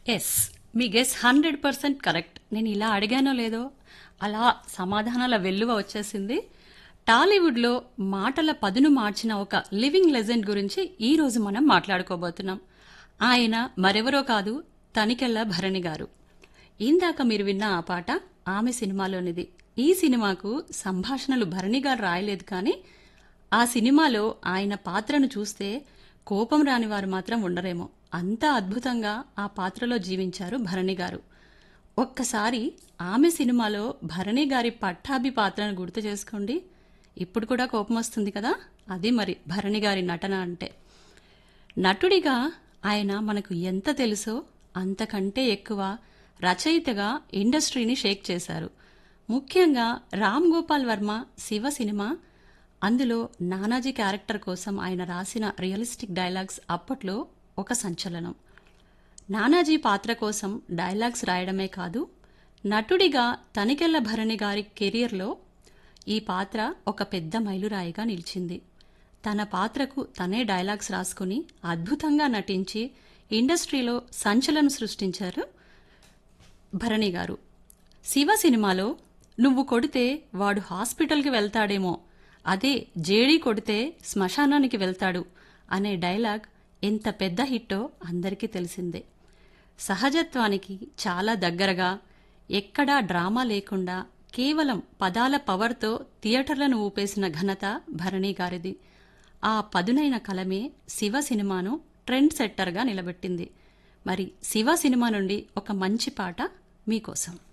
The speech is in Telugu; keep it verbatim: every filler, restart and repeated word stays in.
ఎస్. మీ గెస్ హండ్రెడ్ పర్సెంట్ కరెక్ట్. నేను ఇలా అడిగానో లేదో అలా సమాధానాల వెల్లువ వచ్చేసింది. టాలీవుడ్లో మాటల పదును మార్చిన ఒక లివింగ్ లెజెండ్ గురించి ఈ రోజు మనం మాట్లాడుకోబోతున్నాం. ఆయన మరెవరో కాదు, తనికెళ్ల భరణి గారు. ఇందాక మీరు విన్న ఆ పాట ఆమె సినిమాలోనిది. ఈ సినిమాకు సంభాషణలు భరణి గారు రాయలేదు, కానీ ఆ సినిమాలో ఆయన పాత్రను చూస్తే కోపం రాని వారు మాత్రం ఉండరేమో, అంత అద్భుతంగా ఆ పాత్రలో జీవించారు భరణి గారు. ఒక్కసారి ఆమె సినిమాలో భరణి గారి పట్టాభి పాత్రను గుర్తు చేసుకోండి. ఇప్పుడు కూడా కోపం వస్తుంది కదా, అది మరి భరణి గారి నటన అంటే. నటుడిగా ఆయన మనకు ఎంత తెలుసో అంతకంటే ఎక్కువ రచయితగా ఇండస్ట్రీని షేక్ చేశారు. ముఖ్యంగా రామ్ గోపాల్ వర్మ శివ సినిమా, అందులో నానాజీ క్యారెక్టర్ కోసం ఆయన రాసిన రియలిస్టిక్ డైలాగ్స్ అప్పట్లో ఒక సంచలనం. నానాజీ పాత్ర కోసం డైలాగ్స్ రాయడమే కాదు, నటుడిగా తనికెళ్ల భరణి గారి కెరీర్లో ఈ పాత్ర ఒక పెద్ద మైలురాయిగా నిలిచింది. తన పాత్రకు తనే డైలాగ్స్ రాసుకుని అద్భుతంగా నటించి ఇండస్ట్రీలో సంచలనం సృష్టించారు భరణి గారు. శివ సినిమాలో నువ్వు కొడితే వాడు హాస్పిటల్కి వెళ్తాడేమో, అదే జేడీ కొడితే శ్మశానానికి వెళ్తాడు అనే డైలాగ్ ఎంత పెద్ద హిట్టో అందరికీ తెలిసిందే. సహజత్వానికి చాలా దగ్గరగా, ఎక్కడా డ్రామా లేకుండా కేవలం పదాల పవర్తో థియేటర్లను ఊపేసిన ఘనత భరణి గారిది. ఆ పదునైన కలమే శివ సినిమాను ట్రెండ్ సెట్టర్గా నిలబెట్టింది. మరి శివ సినిమా నుండి ఒక మంచి పాట మీకోసం.